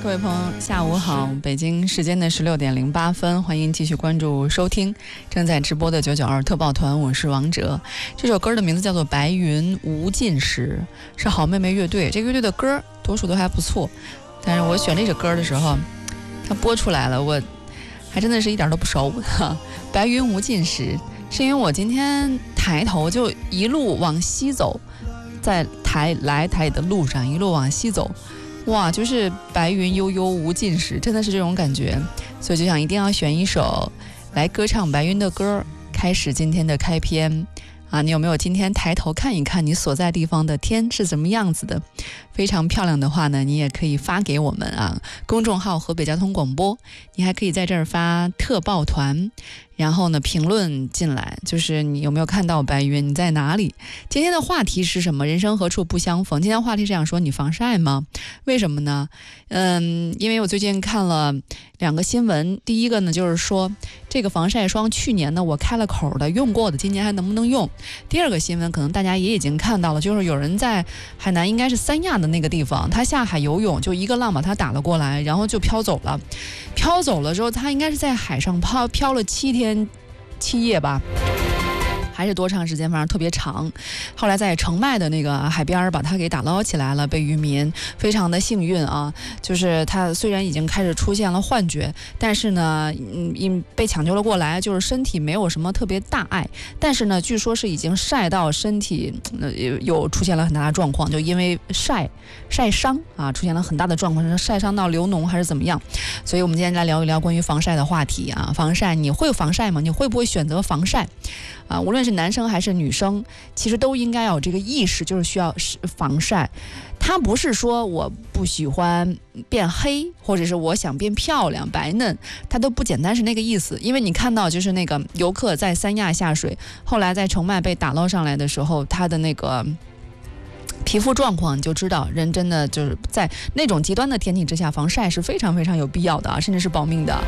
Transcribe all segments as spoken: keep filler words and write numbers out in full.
各位朋友下午好，北京时间的十六点零八分，欢迎继续关注收听正在直播的九九二特报团，我是王哲。这首歌的名字叫做白云无尽时，是好妹妹乐队，这个乐队的歌多数都还不错，但是我选这首歌的时候它播出来了，我还真的是一点都不熟。白云无尽时是因为我今天抬头就一路往西走，在台来台的路上一路往西走，哇，就是白云悠悠无尽时，真的是这种感觉，所以就想一定要选一首来歌唱白云的歌，开始今天的开篇啊！你有没有今天抬头看一看你所在地方的天是怎么样子的？非常漂亮的话呢，你也可以发给我们啊，公众号河北交通广播，你还可以在这儿发特报团，然后呢评论进来，就是你有没有看到白云，你在哪里？今天的话题是什么？人生何处不相逢。今天话题是想说你防晒吗？为什么呢？嗯，因为我最近看了两个新闻，第一个呢就是说这个防晒霜去年呢我开了口的用过的，今年还能不能用？第二个新闻可能大家也已经看到了，就是有人在海南应该是三亚的那个地方，他下海游泳，就一个浪把他打了过来，然后就飘走了。飘走了之后，他应该是在海上飘飘了七天七夜吧，还是多长时间，反正特别长。后来在澄迈的那个海边把他给打捞起来了，被渔民非常的幸运啊，就是他虽然已经开始出现了幻觉，但是呢嗯因被抢救了过来，就是身体没有什么特别大碍，但是呢据说是已经晒到身体呃有出现了很大的状况，就因为晒晒伤啊出现了很大的状况，是晒伤到流脓还是怎么样。所以我们今天来聊一聊关于防晒的话题啊。防晒，你会防晒吗？你会不会选择防晒啊？无论是男生还是女生，其实都应该有这个意识，就是需要防晒。它不是说我不喜欢变黑，或者是我想变漂亮白嫩，它都不简单是那个意思。因为你看到就是那个游客在三亚下水，后来在澄迈被打捞上来的时候，他的那个皮肤状况，你就知道人真的就是在那种极端的天气之下，防晒是非常非常有必要的啊，甚至是保命的。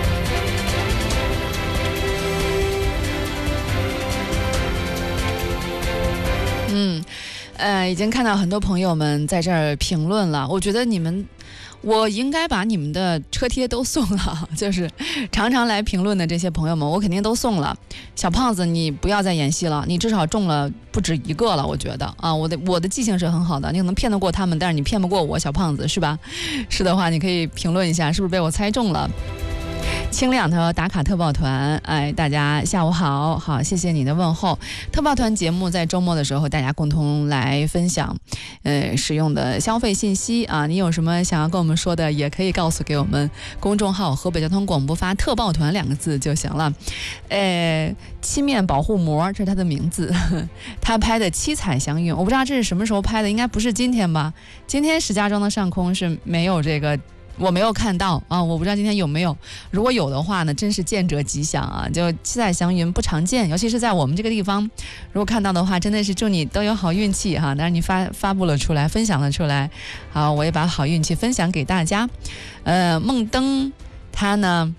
嗯，呃，已经看到很多朋友们在这儿评论了，我觉得你们，我应该把你们的车贴都送了，就是常常来评论的这些朋友们，我肯定都送了。小胖子，你不要再演戏了，你至少中了不止一个了，我觉得啊，我的我的记性是很好的，你可能骗得过他们，但是你骗不过我，小胖子是吧？是的话，你可以评论一下，是不是被我猜中了？清亮他说打卡特报团，哎，大家下午好，好，谢谢你的问候。特报团节目在周末的时候，大家共同来分享，呃，使用的消费信息啊，你有什么想要跟我们说的，也可以告诉给我们公众号河北交通广播发特报团两个字就行了。呃，漆面保护膜，这是他的名字，他拍的七彩祥云，我不知道这是什么时候拍的，应该不是今天吧？今天石家庄的上空是没有这个。我没有看到啊，我不知道今天有没有。如果有的话呢，真是见者吉祥啊！就七彩祥云不常见，尤其是在我们这个地方，如果看到的话，真的是祝你都有好运气哈！当然你发发布了出来，分享了出来，好，我也把好运气分享给大家。呃，孟登他呢，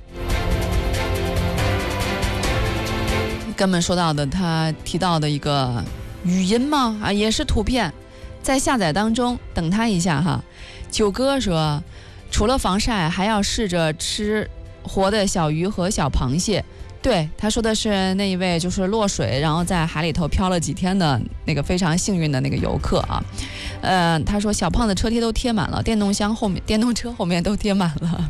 根本说到的，他提到的一个语音嘛，啊，也是图片，在下载当中，等他一下哈。九哥说。除了防晒，还要试着吃活的小鱼和小螃蟹。对，他说的是那一位就是落水，然后在海里头漂了几天的那个非常幸运的那个游客啊。呃，他说小胖的车贴都贴满了，电动箱后面、电动车后面都贴满了。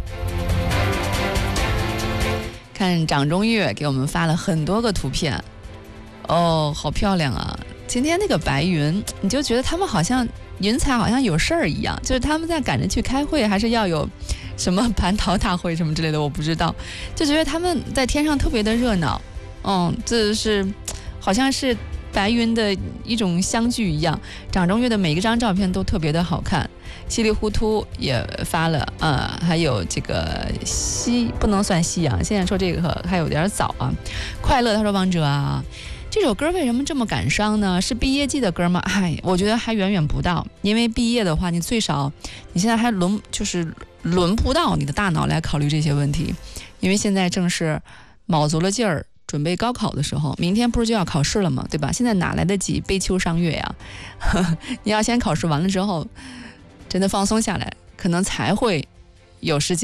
看掌中月给我们发了很多个图片，哦，好漂亮啊！今天那个白云，你就觉得他们好像。云彩好像有事儿一样，就是他们在赶着去开会，还是要有什么蟠桃大会什么之类的，我不知道，就觉得他们在天上特别的热闹。嗯，这是好像是白云的一种相聚一样。掌中月的每一张照片都特别的好看，稀里糊涂也发了，呃，还有这个夕不能算夕阳，现在说这个还有点早啊。快乐，他说王哲啊。这首歌为什么这么感伤呢？是毕业季的歌吗？哎，我觉得还远远不到，因为毕业的话，你最少你现在还轮就是轮不到你的大脑来考虑这些问题，因为现在正是卯足了劲儿准备高考的时候，明天不是就要考试了吗？对吧？现在哪来得及悲秋伤月呀？你要先考试完了之后，真的放松下来，可能才会有时间